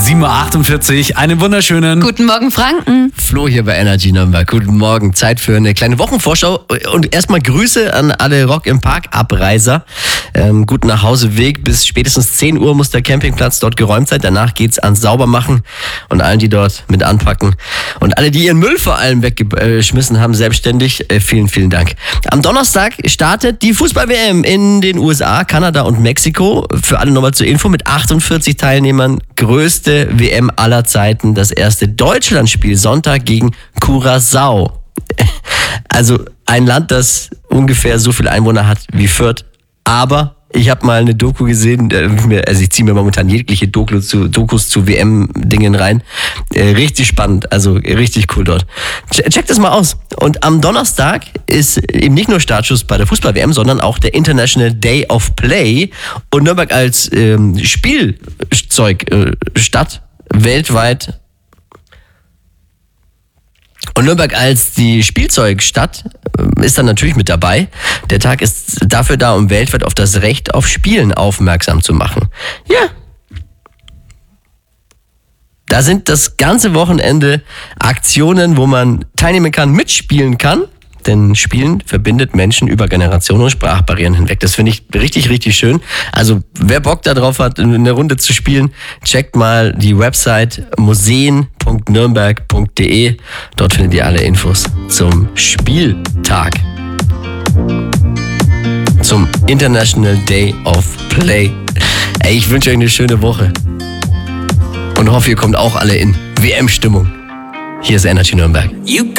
7.48 Uhr. Einen wunderschönen Guten Morgen, Franken. Flo hier bei Energy Nürnberg. Guten Morgen. Zeit für eine kleine Wochenvorschau. Und erstmal Grüße an alle Rock im Park Abreiser. Guten Nachhauseweg. Bis spätestens 10 Uhr muss der Campingplatz dort geräumt sein. Danach geht's ans Saubermachen und allen, die dort mit anpacken. Und alle, die ihren Müll vor allem weggeschmissen haben, selbstständig, vielen, vielen Dank. Am Donnerstag startet die Fußball-WM in den USA, Kanada und Mexiko. Für alle nochmal zur Info, mit 48 Teilnehmern. Größte WM aller Zeiten. Das erste Deutschlandspiel Sonntag gegen Curaçao. Also ein Land, das ungefähr so viele Einwohner hat wie Fürth. Aber ich habe mal eine Doku gesehen, also ich ziehe mir momentan jegliche Dokus zu WM-Dingen rein. Richtig spannend, also richtig cool dort. Check das mal aus. Und am Donnerstag ist eben nicht nur Startschuss bei der Fußball-WM, sondern auch der International Day of Play. Und Nürnberg als Spielzeugstadt weltweit. Und Nürnberg als die Spielzeugstadt ist dann natürlich mit dabei. Der Tag ist dafür da, um weltweit auf das Recht auf Spielen aufmerksam zu machen. Ja. Da sind das ganze Wochenende Aktionen, wo man teilnehmen kann, mitspielen kann. Denn Spielen verbindet Menschen über Generationen und Sprachbarrieren hinweg. Das finde ich richtig, richtig schön. Also wer Bock darauf hat, eine Runde zu spielen, checkt mal die Website museen.nürnberg.de. Dort findet ihr alle Infos zum Spieltag. Zum International Day of Play. Ey, ich wünsche euch eine schöne Woche. Und hoffe, ihr kommt auch alle in WM-Stimmung. Hier ist Energy Nürnberg.